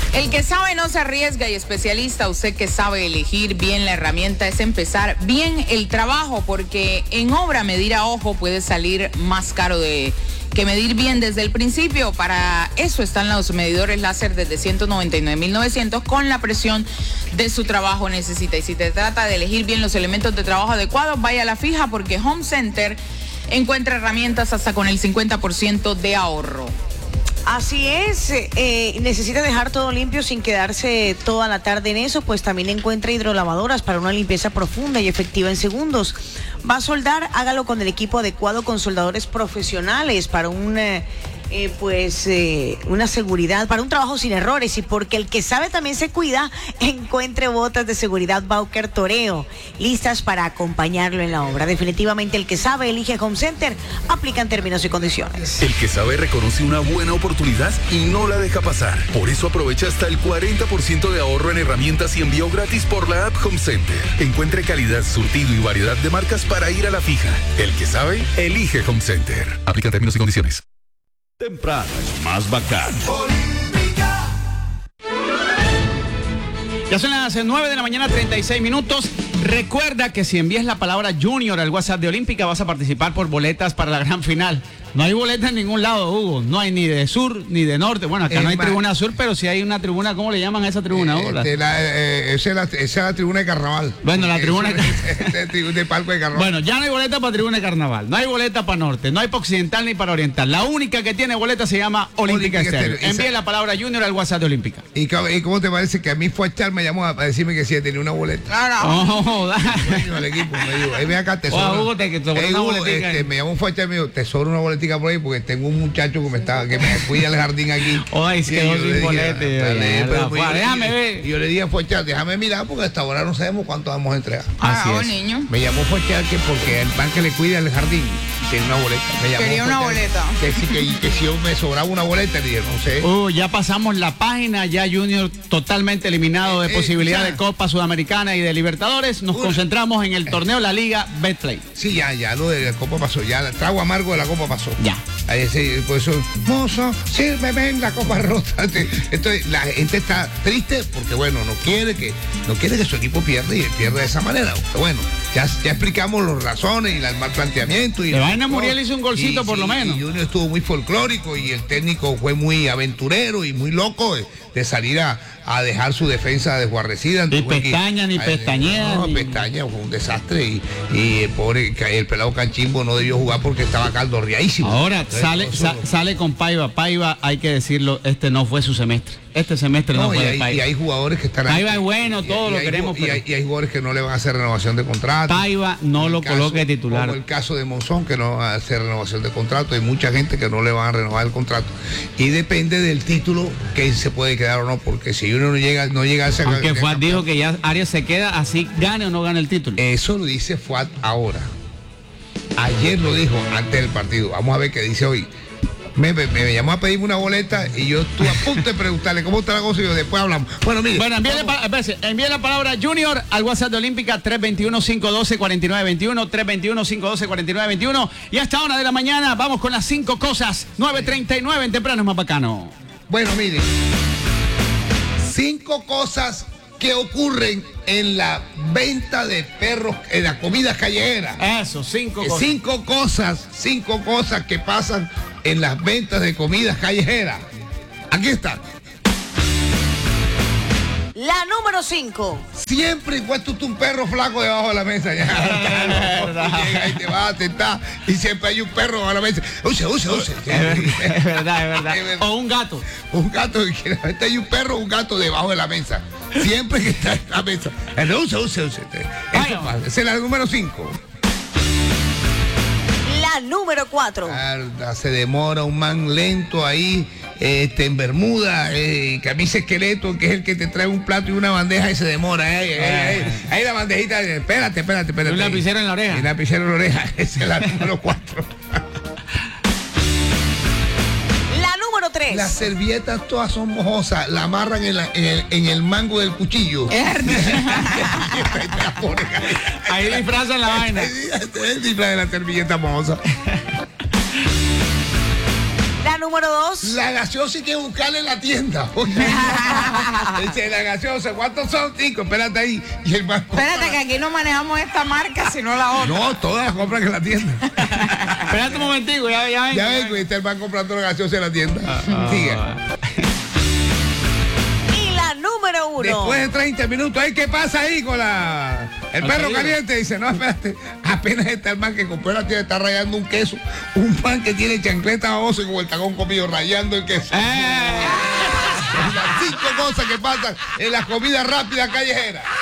El que sabe no se arriesga y especialista, usted que sabe elegir bien la herramienta, es empezar bien el trabajo, porque en obra medir a ojo puede salir más caro que medir bien desde el principio. Para eso están los medidores láser desde 199,900 con la presión de su trabajo necesita. Y si te trata de elegir bien los elementos de trabajo adecuados, vaya a La Fija, porque Home Center encuentra herramientas hasta con el 50% de ahorro. Así es, necesita dejar todo limpio sin quedarse toda la tarde en eso, pues también encuentra hidrolavadoras para una limpieza profunda y efectiva en segundos. Va a soldar, hágalo con el equipo adecuado, con soldadores profesionales para una seguridad, para un trabajo sin errores, y porque el que sabe también se cuida, encuentre botas de seguridad Bauker Toreo, listas para acompañarlo en la obra. Definitivamente el que sabe elige Home Center, aplican términos y condiciones. El que sabe reconoce una buena oportunidad y no la deja pasar. Por eso aprovecha hasta el 40% de ahorro en herramientas y envío gratis por la app Home Center. Encuentre calidad, surtido y variedad de marcas para ir a La Fija. El que sabe, elige Home Center. Aplican términos y condiciones. Temprano es más bacano. Ya son las 9 de la mañana, 36 minutos. Recuerda que si envías la palabra Junior al WhatsApp de Olímpica vas a participar por boletas para la gran final. No hay boletas en ningún lado, Hugo. No hay ni de sur ni de norte. Bueno, acá no hay tribuna sur, pero sí hay una tribuna. ¿Cómo le llaman a esa tribuna, Hugo? Esa es la tribuna de carnaval. Bueno, la tribuna de palco de carnaval. Bueno, ya no hay boleta para tribuna de carnaval. No hay boleta para norte. No hay para occidental ni para oriental. La única que tiene boleta se llama Olímpica Estéreo. Envíe la palabra Junior al WhatsApp de Olímpica. ¿Y cómo te parece que a mí fue Char me llamó a decirme que sí tenía una boleta? Claro. El equipo me dijo, ven acá, te sobra. Hugo, me llamó un Fuachar y me dijo, te sobra una boletica por ahí porque tengo un muchacho que me cuida el jardín aquí. Ay, se quedó sin bolete. Déjame ver. Y yo le dije a Fuachar, déjame mirar porque hasta ahora no sabemos cuánto vamos a entregar. Así es. Niño. Me llamó Fuachar que porque el man que le cuida el jardín tiene una boleta. Quería una boleta. Que si yo me sobraba una boleta, le dije, no sé. Ya pasamos la página, ya Junior totalmente eliminado de posibilidad de Copa Sudamericana y de Libertadores. Nos concentramos en el torneo La Liga Betplay. Sí, ya lo de la Copa pasó, ya el trago amargo de la Copa pasó. Ya. Ahí sí, por eso, mozo, sírveme en la copa rota. Entonces, la gente está triste porque, bueno, no quiere que su equipo pierda y pierda de esa manera. Pero bueno, ya explicamos las razones y el mal planteamiento. Y de vaina Muriel hizo un golcito por lo menos. Y Junior estuvo muy folclórico y el técnico fue muy aventurero y muy loco de salir a dejar su defensa desguarrecida. Ni pestaña, ni pestañea. No, pestaña, fue un desastre y el pelado Canchimbo no debió jugar porque estaba caldorreadísimo. Ahora sale con Paiva. Paiva, hay que decirlo, no fue su semestre. Este semestre no fue de Paiva. Y hay jugadores que están ahí. Paiva es bueno, todo lo queremos. Y hay jugadores que no le van a hacer renovación de contrato. Paiva no lo coloque de titular. Como el caso de Monzón, que no va a hacer renovación de contrato. Hay mucha gente que no le van a renovar el contrato. Y depende del título que se puede quedar o no, porque si uno no llega a ese... Aunque Fuad dijo que ya Arias se queda así, gane o no gane el título. Eso lo dice Fuad ahora. Ayer lo dijo antes del partido. Vamos a ver qué dice hoy. Me llamó a pedirme una boleta y yo estuve a punto de preguntarle cómo está la cosa y yo después hablamos. Bueno, mire. Bueno, envíe la palabra Junior al WhatsApp de Olímpica 321-512-4921, 321-512-4921. Y a esta hora de la mañana vamos con las 5 cosas. 9:39 en temprano es más bacano. Bueno, mire. 5 cosas que ocurren en la venta de perros, en las comidas callejeras. Eso, 5 cosas. 5 cosas que pasan en las ventas de comidas callejeras. Aquí está. La número 5. Siempre encuentras un perro flaco debajo de la mesa. Ya, llega y te va a tentar y siempre hay un perro debajo de la mesa. Use. Es verdad. O un gato. Un gato, generalmente hay un perro o un gato debajo de la mesa. Siempre que está en la mesa. Use. Esa es la número 5. La número 4. Se demora un man lento ahí, en bermuda, camisa esqueleto, que es el que te trae un plato y una bandeja y se demora. Ahí la bandejita, espérate. Un lapicero en la oreja. Un lapicero en la oreja, esa es la número 4. La número 3. Las servilletas todas son mojosas, la amarran en el mango del cuchillo. Ahí disfrazan la vaina. El disfraz de la servilleta mojosa. La número 2. La gaseosa hay que buscarla en la tienda. Dice, la gaseosa, ¿cuántos son, Tico? Espérate ahí. Y el man Espérate que aquí no manejamos esta marca, sino la otra. No, todas las compran en la tienda. Espérate un momentico, ya vengo. Ya vengo y está el man comprando la gaseosa en la tienda. Sigue. Y la número 1. Después de 30 minutos, ¿qué pasa ahí con el perro salido. caliente? Dice, no, espérate, apenas está el man que compró la tienda, está rayando un queso. Un pan que tiene chancleta babosa y con el tacón comido, rayando el queso. Las 5 cosas que pasan en las comidas rápidas callejeras.